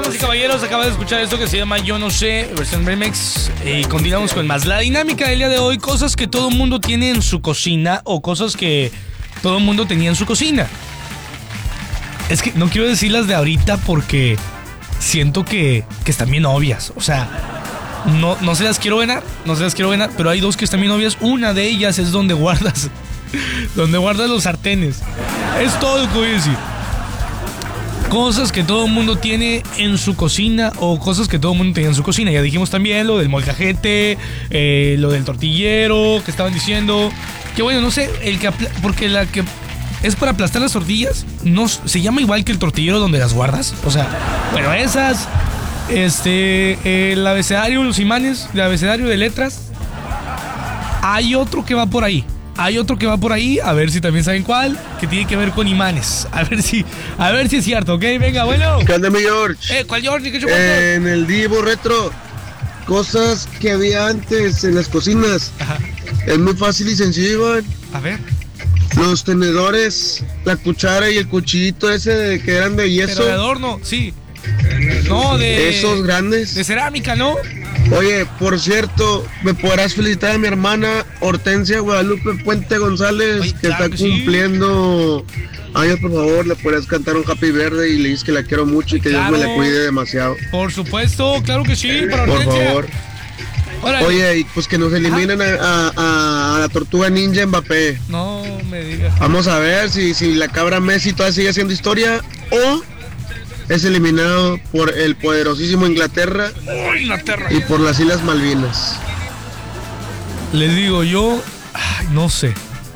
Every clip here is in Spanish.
Damas y caballeros, acaba de escuchar esto que se llama Yo No Sé, versión remix. Y continuamos con más. La dinámica del día de hoy, cosas que todo el mundo tiene en su cocina o cosas que todo el mundo tenía en su cocina. Es que no quiero decir las de ahorita porque siento que están bien obvias. O sea, no se las quiero ganar, pero hay dos que están bien obvias. Una de ellas es donde guardas los sartenes. Es todo lo que voy a decir. Cosas que todo el mundo tiene en su cocina o cosas que todo el mundo tenía en su cocina. Ya dijimos también lo del molcajete, lo del tortillero que estaban diciendo. Que bueno, no sé, porque la que es para aplastar las tortillas no se llama igual que el tortillero donde las guardas. O sea, bueno, esas, el abecedario, los imanes, el abecedario de letras. Hay otro que va por ahí. A ver si también saben cuál, que tiene que ver con imanes. A ver si es cierto, ¿ok? Venga, bueno. ¿Qué onda, mi George? ¿Cuál George? ¿Qué en el Divo Retro, cosas que había antes en las cocinas. Ajá. Es muy fácil y sencillo, Iván. A ver. Los tenedores, la cuchara y el cuchillito ese que eran de yeso. Pero de adorno, sí. No, esos grandes. De cerámica, ¿no? Oye, por cierto, me podrás felicitar a mi hermana Hortensia Guadalupe Puente González. Oye, que claro está que sí. cumpliendo años. Por favor, le podrás cantar un Happy Birthday y le dices que la quiero mucho y que Claro. Dios me la cuide demasiado. Por supuesto, claro que sí, para Por Hortensia. favor. Órale. Oye, y pues que nos eliminen a la tortuga ninja Mbappé. No me digas. Vamos a ver si la cabra Messi todavía sigue haciendo historia o es eliminado por el poderosísimo Inglaterra Inglaterra. y por las Islas Malvinas. Les digo yo, no sé.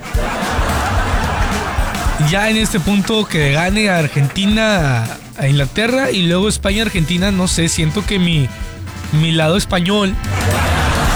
Ya en este punto que gane a Argentina a Inglaterra y luego España-Argentina, no sé, siento que mi lado español